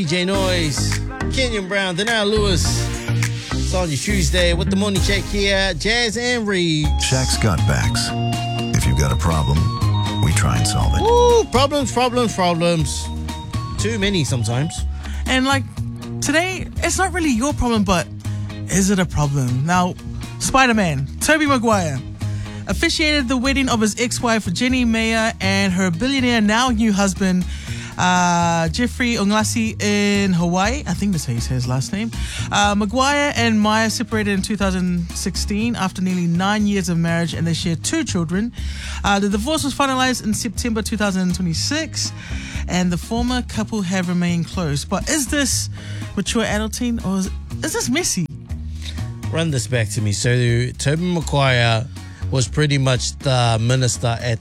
DJ Noise, Kenyon Brown, Denal Lewis. It's on your Tuesday with the morning check here, Jazz and Reed. Shaq's got backs. If you've got a problem, we try and solve it. Ooh, problems. Too many sometimes. And like today, it's not really your problem, but is it a problem? Now, Spider-Man, Tobey Maguire, officiated the wedding of his ex-wife Jenny Mayer and her billionaire now new husband Jeffrey Onglasi in Hawaii. I think that's how you say his last name. Maguire and Mayer separated in 2016 after nearly 9 years of marriage, and they shared 2 children. The divorce was finalized in September 2026, and the former couple have remained close. But is this mature adulting, or is this messy? Run this back to me. So Tobey Maguire was pretty much the minister at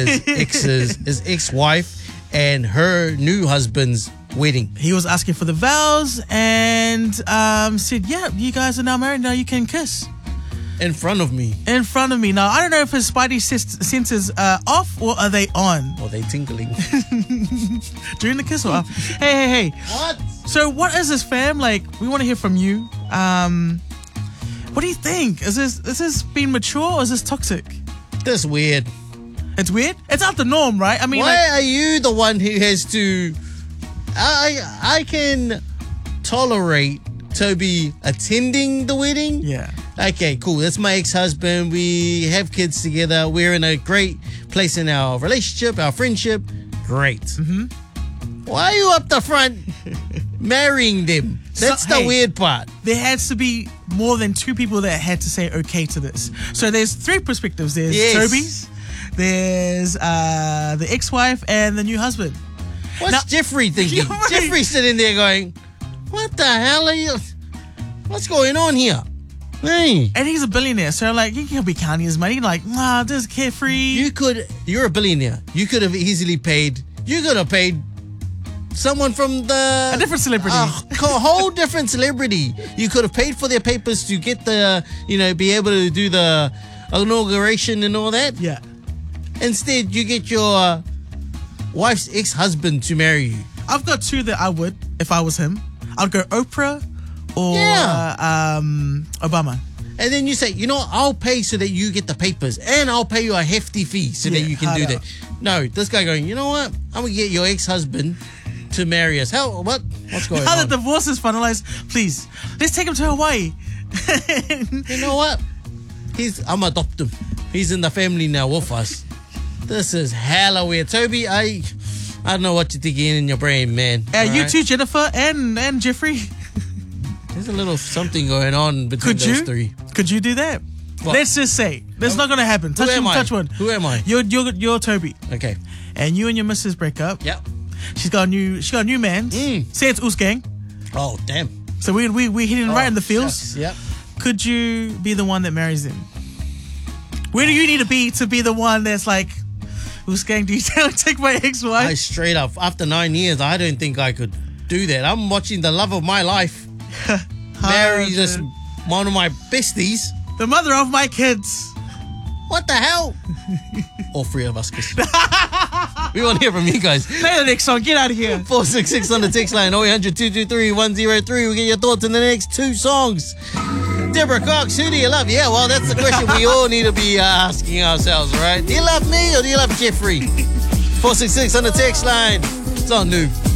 his ex-wife and her new husband's wedding. He was asking for the vows and said, yeah, you guys are now married, now you can kiss. In front of me. Now, I don't know if his spidey senses are off or are they on? Or they tinkling. During the kiss or off? Hey. What? So what is this, fam? Like, we want to hear from you. What do you think? Is this being mature or is this toxic? That's weird. It's weird? It's not the norm, right? I mean, why are you the one who has to... I can tolerate Toby attending the wedding. Yeah. Okay, cool. That's my ex-husband. We have kids together. We're in a great place in our relationship, our friendship. Great. Mm-hmm. Why are you up the front marrying them? That's the weird part. There has to be more than 2 people that had to say okay to this. So there's 3 perspectives. There's Toby's, there's the ex-wife, and the new husband. What's Jeffrey thinking? Right. Jeffrey's sitting there going, what the hell are you... What's going on here? Hey. And he's a billionaire, so like, he can't be counting his money. Like, just carefree. You're a billionaire. You could have easily paid... You could have paid someone from a different celebrity. A whole different celebrity. You could have paid for their papers to get be able to do the inauguration and all that. Yeah. Instead, you get your wife's ex-husband to marry you. I've got 2 that I would, if I was him. I'd go Oprah or Obama. And then you say, I'll pay so that you get the papers, and I'll pay you a hefty fee so that you can do that. No, this guy going, you know what? I'm going to get your ex-husband to marry us. What's going on? Now the divorce is finalized, please, let's take him to Hawaii. You know what? I'm adopt him. He's in the family now with us. This is hella weird. Toby, I don't know what you're thinking in your brain, man. You too, Jennifer and Jeffrey. There's a little something going on between those 3. Could you do that? What? Let's just say that's not going to happen. Touch one. Who am I? You're Toby. Okay. And you and your missus break up. Yep. She's got a new man. Say it's Oosgang. Oh, damn. So we hitting right in the feels. Yep. Could you be the one that marries him? Where do you need to be the one that's like, Oosgang, do you take my ex-wife? I straight up, after 9 years, I don't think I could do that. I'm watching the love of my life marry just one of my besties. The mother of my kids. What the hell? All 3 of us kiss. We want to hear from you guys. Play the next song. Get out of here. 466 on the text line. 0800 223 103. We'll get your thoughts in the next 2 songs. Deborah Cox, who do you love? Yeah, well, that's the question we all need to be asking ourselves, right? Do you love me or do you love Jeffrey? 466 on the text line. It's on New.